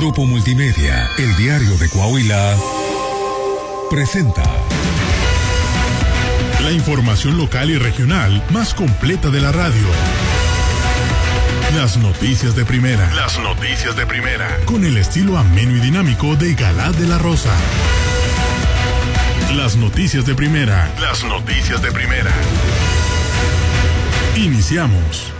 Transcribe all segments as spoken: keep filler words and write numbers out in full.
Grupo Multimedia, El Diario de Coahuila, presenta la información local y regional más completa de la radio. Las noticias de primera. Las noticias de primera. Con el estilo ameno y dinámico de Galá de la Rosa. Las noticias de primera. Las noticias de primera. Iniciamos.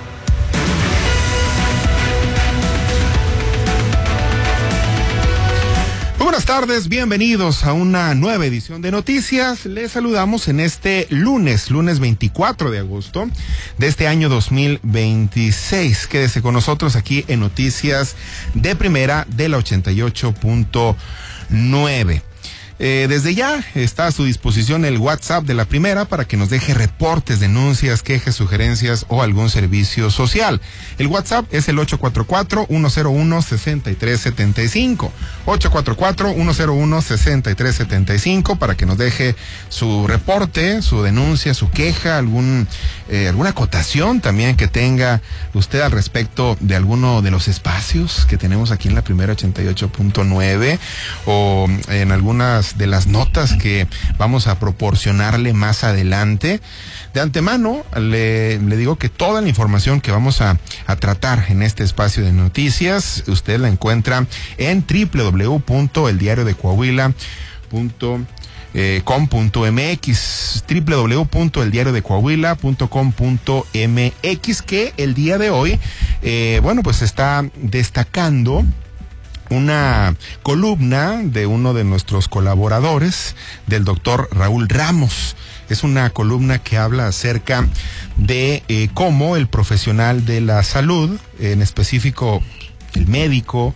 Buenas tardes, bienvenidos a una nueva edición de Noticias. Les saludamos en este lunes, lunes veinticuatro de agosto de este año dos mil veintiséis. Quédese con nosotros aquí en Noticias de Primera de la ochenta y ocho punto nueve. Eh, desde ya está a su disposición el WhatsApp de la Primera para que nos deje reportes, denuncias, quejas, sugerencias o algún servicio social. El WhatsApp es el ocho cuatro cuatro, uno cero uno, seis tres siete cinco. ocho cuatro cuatro, uno cero uno, seis tres siete cinco para que nos deje su reporte, su denuncia, su queja, algún eh, alguna acotación también que tenga usted al respecto de alguno de los espacios que tenemos aquí en la Primera ochenta y ocho punto nueve o en algunas de las notas que vamos a proporcionarle más adelante. De antemano le, le digo que toda la información que vamos a, a tratar en este espacio de noticias usted la encuentra en doble u doble u doble u punto el diario de coahuila punto com punto m x, doble u doble u doble u punto el diario de coahuila punto com punto m x, que el día de hoy eh, bueno pues está destacando una columna de uno de nuestros colaboradores, del doctor Raúl Ramos. Es una columna que habla acerca de eh, cómo el profesional de la salud, en específico el médico,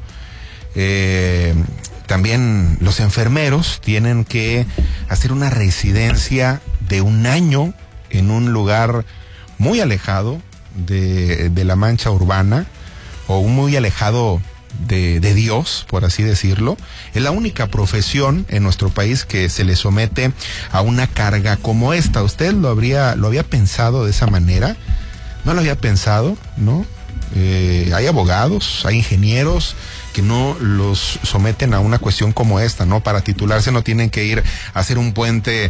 eh, también los enfermeros, tienen que hacer una residencia de un año en un lugar muy alejado de, de la mancha urbana, o muy alejado De, de Dios, por así decirlo. Es la única profesión en nuestro país que se le somete a una carga como esta. ¿Usted lo habría, lo había pensado de esa manera? ¿No lo había pensado? ¿No? Eh, hay abogados, hay ingenieros que no los someten a una cuestión como esta, ¿no? Para titularse no tienen que ir a hacer un puente,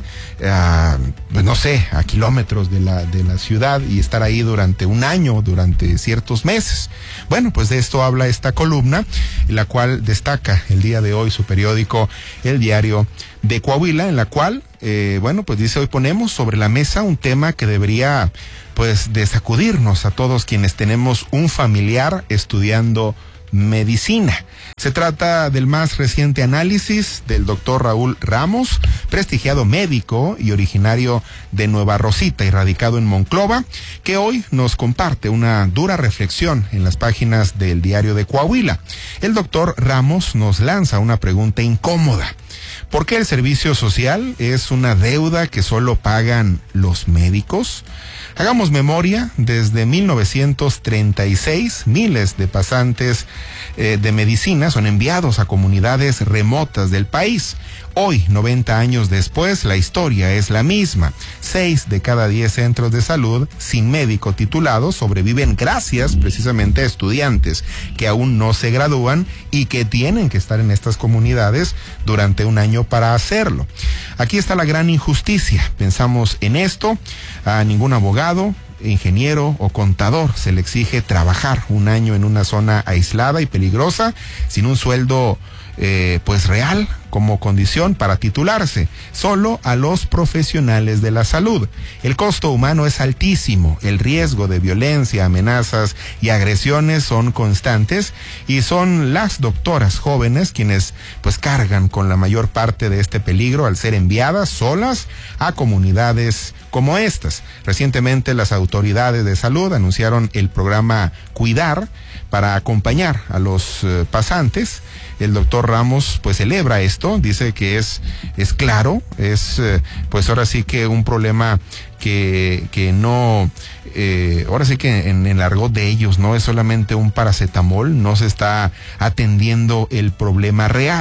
a, pues no sé, a kilómetros de la, de la ciudad y estar ahí durante un año, durante ciertos meses. Bueno, pues de esto habla esta columna, en la cual destaca el día de hoy su periódico El Diario de Coahuila, en la cual, eh, bueno, pues dice: hoy ponemos sobre la mesa un tema que debería, pues, de sacudirnos a todos quienes tenemos un familiar estudiando medicina. Se trata del más reciente análisis del doctor Raúl Ramos, prestigiado médico y originario de Nueva Rosita y radicado en Monclova, que hoy nos comparte una dura reflexión en las páginas del Diario de Coahuila. El doctor Ramos nos lanza una pregunta incómoda: ¿por qué el servicio social es una deuda que solo pagan los médicos? Hagamos memoria, desde mil novecientos treinta y seis, miles de pasantes eh, de medicina son enviados a comunidades remotas del país. Hoy, noventa años después, la historia es la misma. Seis de cada diez centros de salud sin médico titulado sobreviven gracias precisamente a estudiantes que aún no se gradúan y que tienen que estar en estas comunidades durante un año para hacerlo. Aquí está la gran injusticia. Pensamos en esto: a ningún abogado, ingeniero o contador se le exige trabajar un año en una zona aislada y peligrosa sin un sueldo eh, pues real como condición para titularse. Solo a los profesionales de la salud. El costo humano es altísimo, el riesgo de violencia, amenazas y agresiones son constantes, y son las doctoras jóvenes quienes pues cargan con la mayor parte de este peligro al ser enviadas solas a comunidades como estas. Recientemente las autoridades de salud anunciaron el programa Cuidar para acompañar a los uh, pasantes. El doctor Ramos pues celebra esto, dice que es, es claro, es uh, pues ahora sí que un problema que, que no, eh, ahora sí que en el argot de ellos no es solamente un paracetamol, no se está atendiendo el problema real.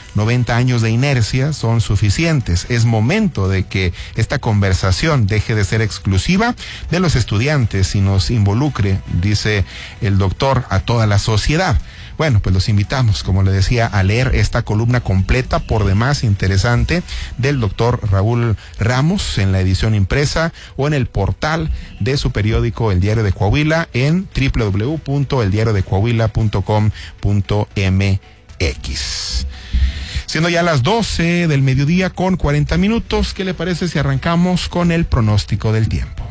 noventa años de inercia son suficientes. Es momento de que esta conversación deje de ser exclusiva de los estudiantes y nos involucre, dice el doctor, a toda la sociedad. Bueno, pues los invitamos, como le decía, a leer esta columna completa, por demás interesante, del doctor Raúl Ramos en la edición impresa o en el portal de su periódico El Diario de Coahuila en doble u doble u doble u punto el diario de coahuila punto com punto m x. Siendo ya las doce del mediodía con cuarenta minutos, ¿qué le parece si arrancamos con el pronóstico del tiempo?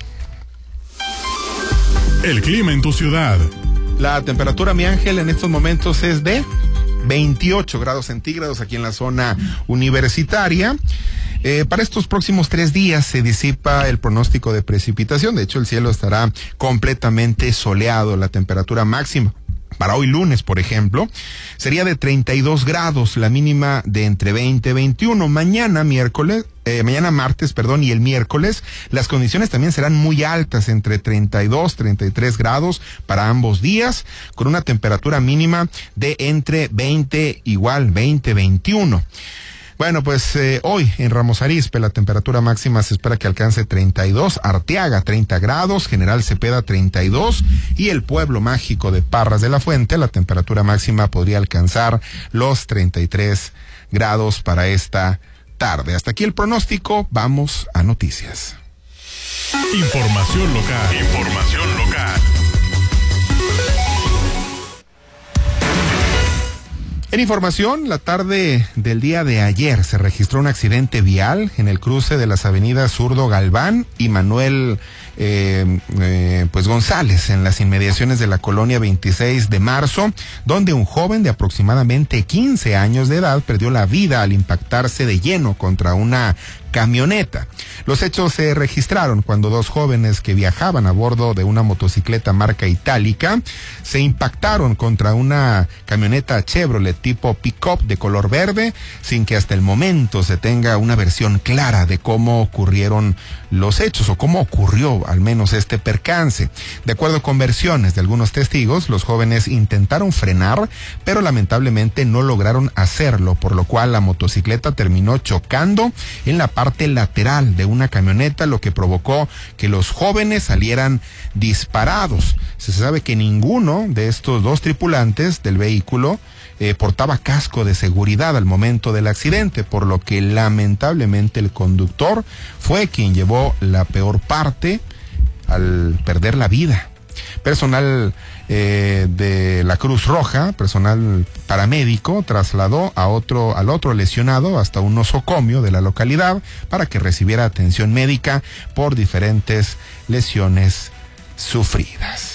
El clima en tu ciudad. La temperatura, mi Ángel, en estos momentos es de veintiocho grados centígrados aquí en la zona universitaria. Eh, para estos próximos tres días se disipa el pronóstico de precipitación. De hecho, el cielo estará completamente soleado. La temperatura máxima para hoy lunes, por ejemplo, sería de treinta y dos grados, la mínima de entre veinte y veintiuno. Mañana miércoles, eh, mañana martes, perdón, y el miércoles, las condiciones también serán muy altas, entre treinta y dos, treinta y tres grados para ambos días, con una temperatura mínima de entre veinte, igual, veinte, veintiuno. Bueno, pues eh, hoy en Ramos Arizpe la temperatura máxima se espera que alcance treinta y dos, Arteaga treinta grados, General Cepeda treinta y dos y el pueblo mágico de Parras de la Fuente la temperatura máxima podría alcanzar los treinta y tres grados para esta tarde. Hasta aquí el pronóstico, vamos a noticias. Información local. Información local. En información, la tarde del día de ayer se registró un accidente vial en el cruce de las avenidas Zurdo Galván y Manuel eh, eh, pues González, en las inmediaciones de la colonia veintiséis de marzo, donde un joven de aproximadamente quince años de edad perdió la vida al impactarse de lleno contra una camioneta. Los hechos se registraron cuando dos jóvenes que viajaban a bordo de una motocicleta marca Itálica se impactaron contra una camioneta Chevrolet tipo pick-up de color verde, sin que hasta el momento se tenga una versión clara de cómo ocurrieron los hechos o cómo ocurrió al menos este percance. De acuerdo con versiones de algunos testigos, los jóvenes intentaron frenar, pero lamentablemente no lograron hacerlo, por lo cual la motocicleta terminó chocando en la parte lateral de una camioneta, lo que provocó que los jóvenes salieran disparados. Se sabe que ninguno de estos dos tripulantes del vehículo eh, portaba casco de seguridad al momento del accidente, por lo que lamentablemente el conductor fue quien llevó la peor parte al perder la vida. Personal eh, de la Cruz Roja, personal paramédico, trasladó a otro, al otro lesionado hasta un nosocomio de la localidad para que recibiera atención médica por diferentes lesiones sufridas.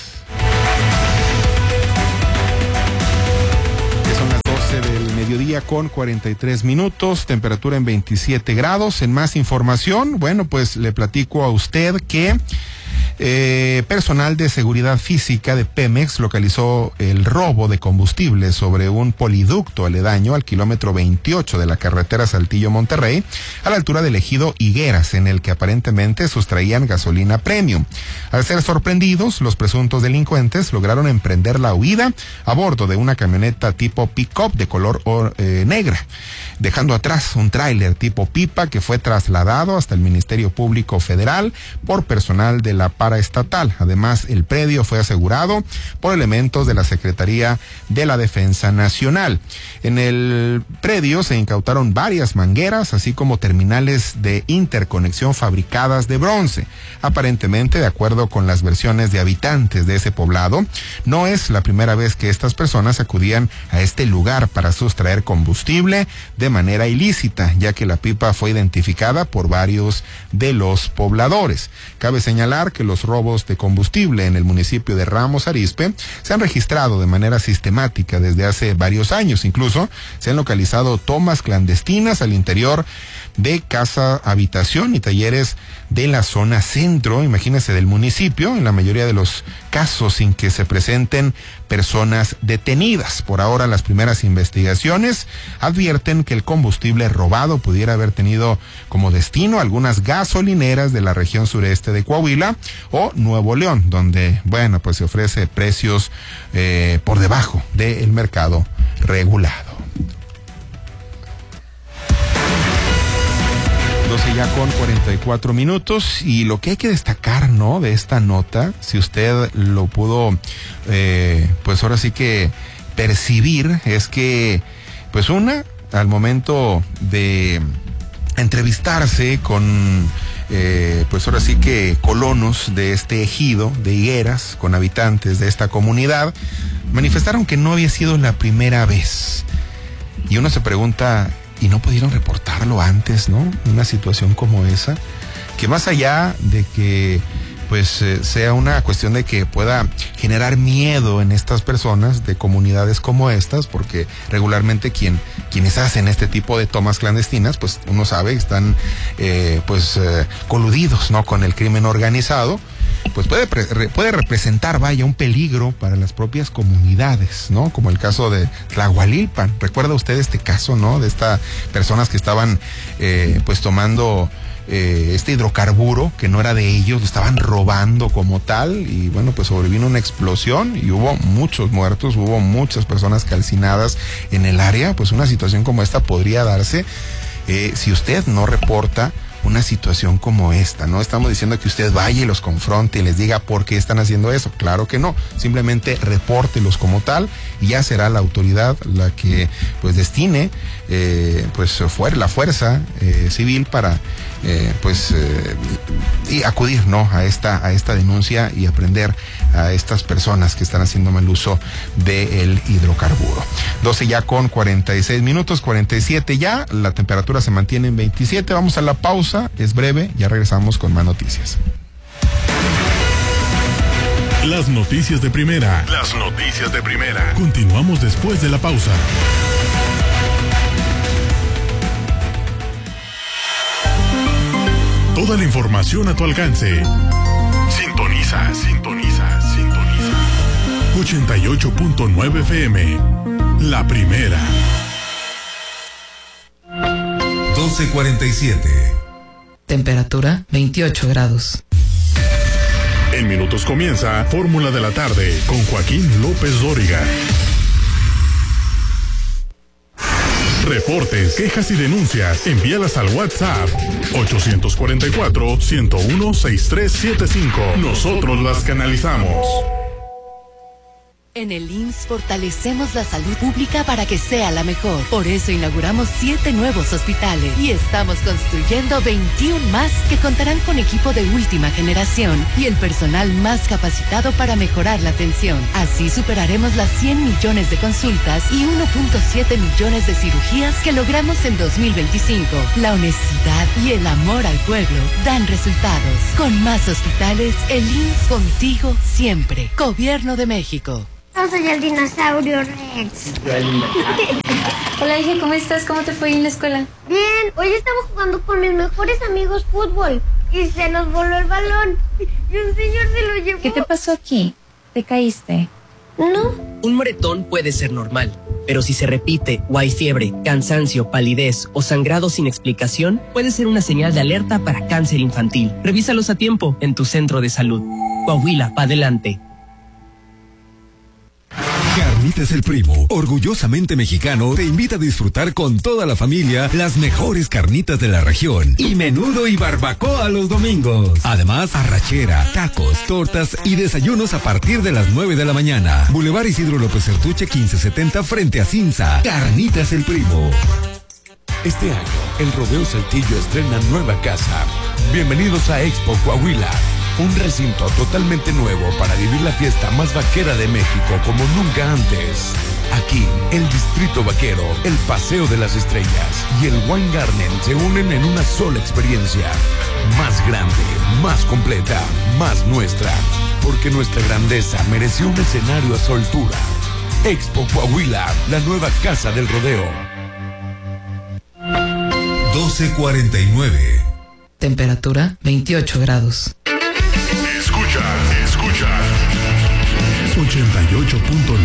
Ya son las doce del mediodía con cuarenta y tres minutos, temperatura en veintisiete grados. En más información, bueno, pues le platico a usted que Eh, personal de seguridad física de Pemex localizó el robo de combustible sobre un poliducto aledaño al kilómetro veintiocho de la carretera Saltillo-Monterrey, a la altura del ejido Higueras, en el que aparentemente sustraían gasolina premium. Al ser sorprendidos, los presuntos delincuentes lograron emprender la huida a bordo de una camioneta tipo pick-up de color eh, negra, dejando atrás un tráiler tipo pipa que fue trasladado hasta el Ministerio Público Federal por personal de la paraestatal. Además, el predio fue asegurado por elementos de la Secretaría de la Defensa Nacional. En el predio se incautaron varias mangueras, así como terminales de interconexión fabricadas de bronce. Aparentemente, de acuerdo con las versiones de habitantes de ese poblado, no es la primera vez que estas personas acudían a este lugar para sustraer combustible de manera ilícita, ya que la pipa fue identificada por varios de los pobladores. Cabe señalar que los robos de combustible en el municipio de Ramos Arizpe se han registrado de manera sistemática desde hace varios años. Incluso se han localizado tomas clandestinas al interior de casa, habitación y talleres de la zona centro, imagínense, del municipio, en la mayoría de los casos sin que se presenten personas detenidas. Por ahora, las primeras investigaciones advierten que el combustible robado pudiera haber tenido como destino algunas gasolineras de la región sureste de Coahuila o Nuevo León, donde, bueno, pues se ofrece precios eh, por debajo del mercado regulado. doce ya con cuarenta y cuatro minutos, y lo que hay que destacar, ¿no?, de esta nota, si usted lo pudo, eh, pues ahora sí que percibir, es que, pues una, al momento de entrevistarse con, eh, pues ahora sí que colonos de este ejido de Higueras, con habitantes de esta comunidad, manifestaron que no había sido la primera vez. Y uno se pregunta, ¿y no pudieron reportarlo antes, no? Una situación como esa, que más allá de que pues eh, sea una cuestión de que pueda generar miedo en estas personas de comunidades como estas, porque regularmente quien, quienes hacen este tipo de tomas clandestinas, pues uno sabe, están eh, pues eh, coludidos, ¿no?, con el crimen organizado, pues puede, puede representar, vaya, un peligro para las propias comunidades, ¿no? Como el caso de Tlahualilpan. ¿Recuerda usted este caso, no?, de estas personas que estaban eh, pues tomando eh, este hidrocarburo que no era de ellos, lo estaban robando como tal, y bueno, pues sobrevino una explosión y hubo muchos muertos, hubo muchas personas calcinadas en el área. Pues una situación como esta podría darse eh, si usted no reporta una situación como esta. No estamos diciendo que usted vaya y los confronte y les diga por qué están haciendo eso, claro que no, simplemente repórtelos como tal y ya será la autoridad la que pues destine eh, pues fuera la fuerza eh, civil para eh, pues eh, y acudir, no a esta a esta denuncia y aprender a estas personas que están haciendo mal uso del hidrocarburo. doce ya con cuarenta y seis minutos, cuarenta y siete ya, la temperatura se mantiene en veintisiete. Vamos a la pausa, es breve, ya regresamos con más noticias. Las noticias de primera. Las noticias de primera. Continuamos después de la pausa. Toda la información a tu alcance. Sintoniza, sintoniza, sintoniza. ochenta y ocho punto nueve F M. La primera. doce cuarenta y siete. Temperatura veintiocho grados. En minutos comienza Fórmula de la Tarde con Joaquín López Dóriga. Reportes, quejas y denuncias, envíalas al WhatsApp ochocientos cuarenta y cuatro, ciento uno, sesenta y tres setenta y cinco. Nosotros las canalizamos. En el I M S S fortalecemos la salud pública para que sea la mejor. Por eso inauguramos siete nuevos hospitales y estamos construyendo veintiuno más que contarán con equipo de última generación y el personal más capacitado para mejorar la atención. Así superaremos las cien millones de consultas y uno punto siete millones de cirugías que logramos en dos mil veinticinco. La honestidad y el amor al pueblo dan resultados. Con más hospitales, el I M S S contigo siempre. Gobierno de México. Yo soy el dinosaurio Rex. Hola, hija, ¿cómo estás? ¿Cómo te fue en la escuela? Bien, hoy estamos jugando con mis mejores amigos fútbol y se nos voló el balón y un señor se lo llevó. ¿Qué te pasó aquí? ¿Te caíste? No. Un moretón puede ser normal, pero si se repite o hay fiebre, cansancio, palidez o sangrado sin explicación, puede ser una señal de alerta para cáncer infantil. Revísalos a tiempo en tu centro de salud. Coahuila, pa' adelante. Carnitas El Primo, orgullosamente mexicano, te invita a disfrutar con toda la familia las mejores carnitas de la región y menudo y barbacoa los domingos. Además, arrachera, tacos, tortas y desayunos a partir de las nueve de la mañana. Boulevard Isidro López Certuche quince setenta frente a Cinza. Carnitas El Primo. Este año, el Rodeo Saltillo estrena nueva casa. Bienvenidos a Expo Coahuila. Un recinto totalmente nuevo para vivir la fiesta más vaquera de México como nunca antes. Aquí, el Distrito Vaquero, el Paseo de las Estrellas y el Wine Garden se unen en una sola experiencia. Más grande, más completa, más nuestra. Porque nuestra grandeza mereció un escenario a su altura. Expo Coahuila, la nueva casa del rodeo. doce cuarenta y nueve. Temperatura veintiocho grados. Escucha, escucha. ochenta y ocho punto nueve